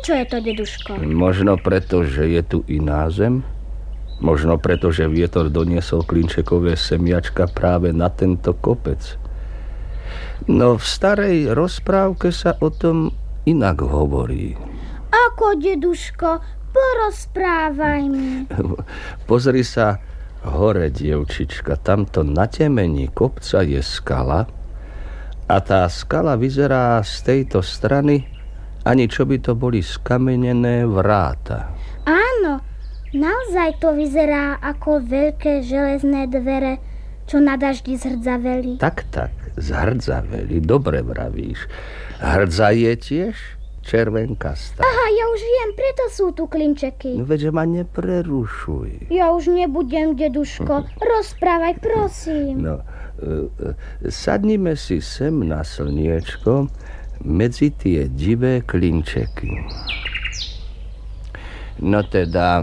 Prečo je to, deduško? Možno preto, že je tu iná zem. Možno preto, že vietor doniesol klinčekové semiačka práve na tento kopec. No v starej rozprávke sa o tom inak hovorí. Ako, deduško? Porozprávaj mi. Pozri sa hore, dievčička. Tamto na temení kopca je skala a tá skala vyzerá z tejto strany, ani čo by to boli skamenené vráta. Áno, naozaj to vyzerá ako veľké železné dvere, čo na daždi zhrdzaveli. Tak, zhrdzaveli, dobre vravíš. Hrdza je tiež červenkastá. Aha, ja už viem, preto sú tu klinčeky. No veď ma neprerušuj. Ja už nebudem, deduško. Rozprávaj, prosím. No, sadnime si sem na slniečko medzi tie divé klinčeky. No teda,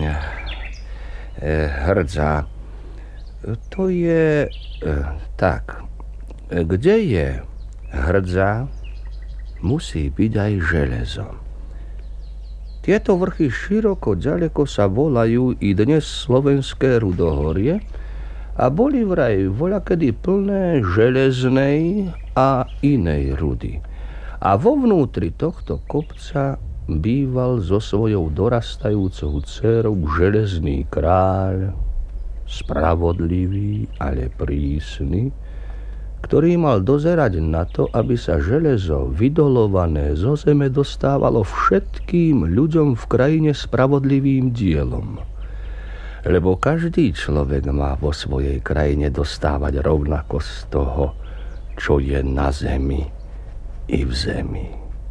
hrdza, to je tak. Kde je hrdza, musí byť aj železo. Tieto vrchy široko ďaleko sa volajú i dnes Slovenské Rudohorie a boli vraj voľakedy plné železnej a inej rudy. A vo vnútri tohto kopca býval so svojou dorastajúcou dcérou železný kráľ, spravodlivý, ale prísny, ktorý mal dozerať na to, aby sa železo vydolované zo zeme dostávalo všetkým ľuďom v krajine spravodlivým dielom. Lebo každý človek má vo svojej krajine dostávať rovnako z toho, čo je na zemi i v zemi.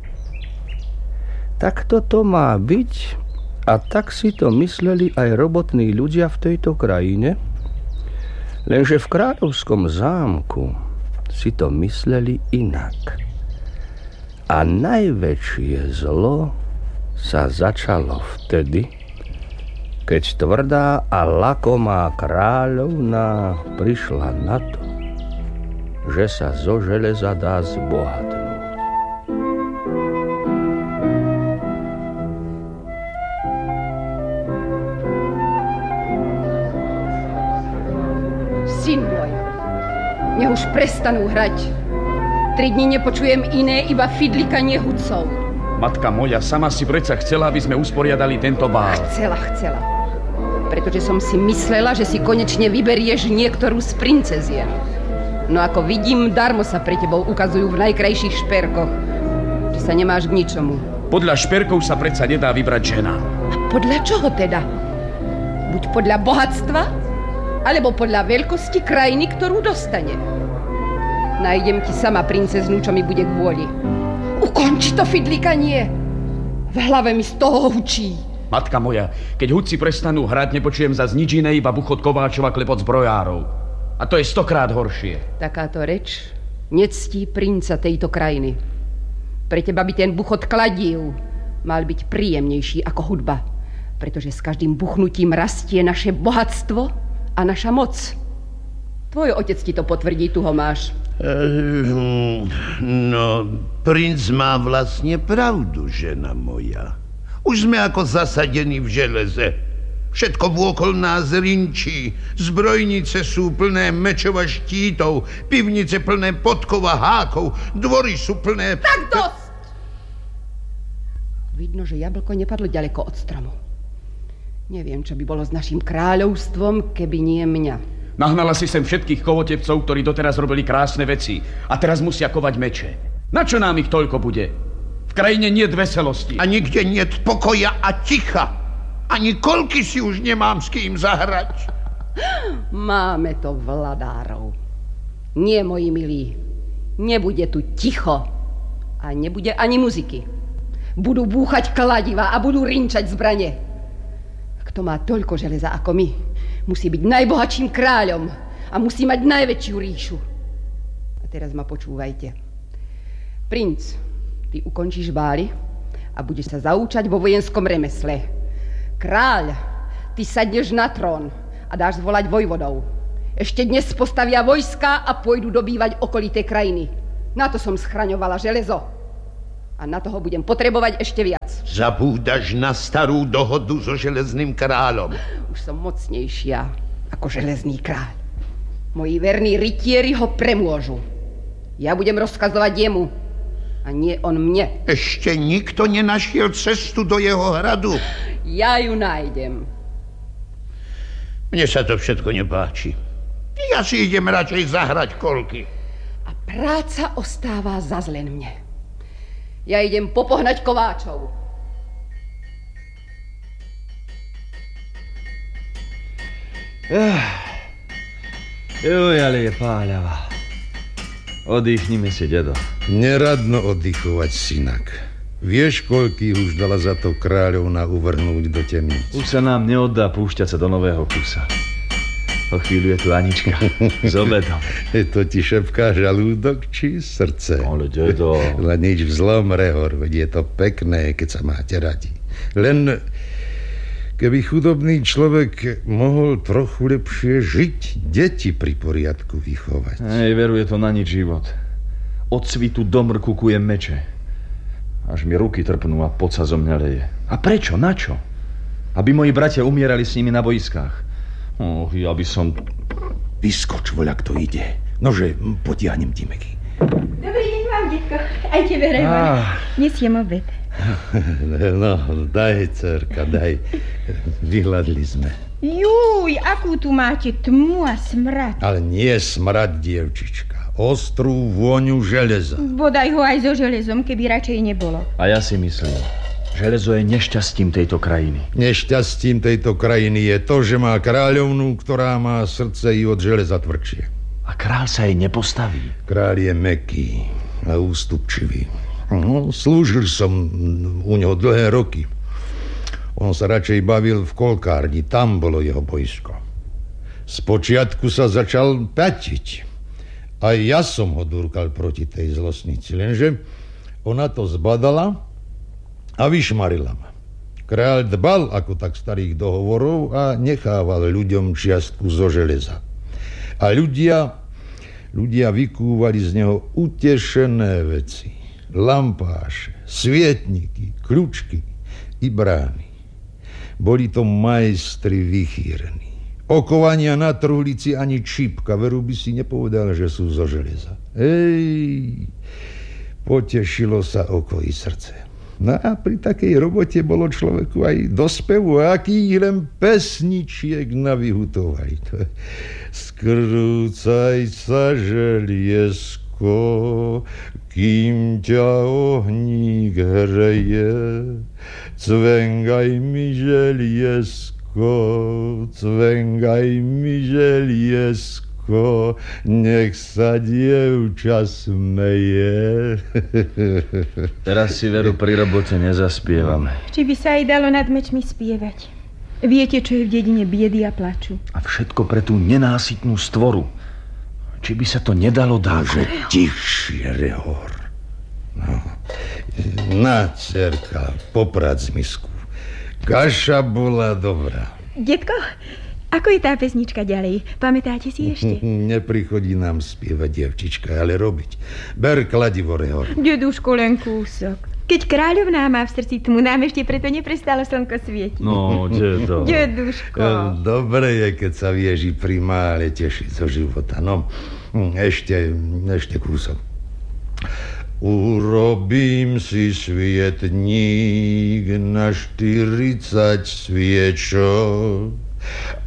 Tak toto má byť a tak si to mysleli aj robotní ľudia v tejto krajine, lenže v kráľovskom zámku si to mysleli inak. A najväčšie zlo sa začalo vtedy, keď tvrdá a lakomá kráľovna prišla na to, že sa zo železa dá zbohatnúť. Syn môj, nech už prestanú hrať. 3 dni nepočujem iné, iba fidlikanie hudcov. Matka moja, sama si predsa chcela, aby sme usporiadali tento bál. Chcela. Pretože som si myslela, že si konečne vyberieš niektorú z princezien. No ako vidím, darmo sa pre tebou ukazujú v najkrajších šperkoch. Že sa nemáš k ničomu. Podľa šperkov sa predsa nedá vybrať žena. A podľa čoho teda? Buď podľa bohatstva, alebo podľa veľkosti krajiny, ktorú dostane. Nájdem ti sama princeznu, čo mi bude kvôli. Ukonči to fidlikanie. V hlave mi z toho hučí. Matka moja, keď hudci prestanú hrať, nepočujem zas nič iné, iba buchot kováčov a klepot zbrojárov. A to je 100-krát horšie. Takáto reč nectí princa tejto krajiny. Pre teba by ten buchot kladív mal byť príjemnejší ako hudba, pretože s každým buchnutím rastie naše bohatstvo a naša moc. Tvoj otec ti to potvrdí, tu ho máš. No, princ má vlastne pravdu, žena moja. Už sme ako zasadení v železe. Všetko vôkol nás rinčí. Zbrojnice sú plné mečov a štítov, pivnice plné podkov a hákov, dvory sú plné... Tak dosť! Vidno, že jablko nepadlo ďaleko od stromu. Neviem, čo by bolo s našim kráľovstvom, keby nie mňa. Nahnala si sem všetkých kovotepcov, ktorí doteraz robili krásne veci a teraz musia kovať meče. Na čo nám ich toľko bude? V krajine niet veselosti. A nikde niet pokoja a ticha. Ani koľky si už nemám s kým zahrať. Máme to vladárov. Nie, moji milí. Nebude tu ticho. A nebude ani muziky. Budú búchať kladiva a budú rinčať zbrane. Kto má toľko železa ako my, musí byť najbohatším kráľom a musí mať najväčšiu ríšu. A teraz ma počúvajte. Princ, ty ukončíš bály a budeš sa zaúčať vo vojenskom remesle. Kráľ, ty sadneš na trón a dáš zvolať vojvodov. Ešte dnes postavia vojska a pôjdu dobývať okolité krajiny. Na to som schraňovala železo. A na toho budem potrebovať ešte viac. Zabúdaš na starú dohodu so železným kráľom. Už som mocnejšia ako železný kráľ. Moji verní rytieri ho premôžu. Ja budem rozkazovať jemu, a nie on mne. Ešte nikto nenašiel cestu do jeho hradu. Ja ju nájdem. Mne sa to všetko nepáči. Ja si idem radšej zahrať kolky. A práca ostáva zas len mne. Ja idem popohnať kováčov. Joj, ale je páľava. Oddychnime si, dedo. Neradno oddychovať, synak. Vieš, koľkých už dala za to kráľovna uvrhnúť do temnice? Už sa nám neoddá púšťať sa do nového kusa. O chvíľu je tu Anička s obedom. To ti šepká žalúdok či srdce? Ale dedo... Len nič vzlom, Rehor, veď je to pekné, keď sa máte radi. Len keby chudobný človek mohol trochu lepšie žiť, deti pri poriadku vychovať. Hej, veru, je to na nič život. Od svitu do mrku kujem meče. Až mi ruky trpnú a pot sa zo mňa leje. A prečo? Na čo? Aby moji bratia umierali s nimi na boiskách. Ja by som... Vyskoč, voľak to ide. Nože, potiahnem ti meky. Dobrý deň vám, detko. Aj tebe, Rehor. Nesiem obed. No, daj, dcerka, daj. Vyhľadli sme. Júj, akú tu máte tmu a smrad. Ale nie smrad, dievčička. Ostrú vôňu železa. Bodaj ho aj so železom, keby radšej nebolo. A ja si myslím, železo je nešťastím tejto krajiny. Nešťastím tejto krajiny je to, že má kráľovnú, ktorá má srdce i od železa tvrdšie. A kráľ sa jej nepostaví. Kráľ je mäkký a ústupčivý. Slúžil som u neho dlhé roky. On sa radšej bavil v kolkárni, tam bolo jeho boisko. Spočiatku sa začal pätiť. Aj ja som ho durkal proti tej zlosnici, lenže ona to zbadala a vyšmarila ma. Kráľ dbal ako tak starých dohovorov a nechával ľuďom čiastku zo železa. A ľudia vykúvali z neho utešené veci. Lampáše, svietniky, kľúčky i brány. Boli to majstri vychýrení. Okovania na truhlici ani čípka, veru by si nepovedal, že sú zo železa. Potešilo sa oko i srdce. No a pri takej robote bolo človeku aj do spevu, aký len pesničiek navyhutovali. Skrúcaj sa, želiesko, kým ťa ohník hreje, cvengaj mi želiesko, cvengaj mi želiesko, nech sa dievča smeje. Teraz si, veru, pri robote nezaspievame. Či by sa aj dalo nad mečmi spievať. Viete, čo je v dedine biedy a plaču. A všetko pre tú nenásytnú stvoru. Či by sa to nedalo dať? Tichšie, Rehor. No. Na, dcerka, poprať z misku. Kaša bola dobrá. Detko, ako je tá pesnička ďalej? Pamätáte si ešte? Neprichodí nám spievať, dievčička, ale robiť. Ber kladivo, Rehor. Deduško, len kúsok. Keď kráľovná má v srdci tmu, nám ešte preto neprestalo slnko svietiť. No, dedo. Deduško. Dobre je, keď sa vieš i pri mále tešiť zo života. No, ešte kúsok. Urobím si svietník na 40 sviečok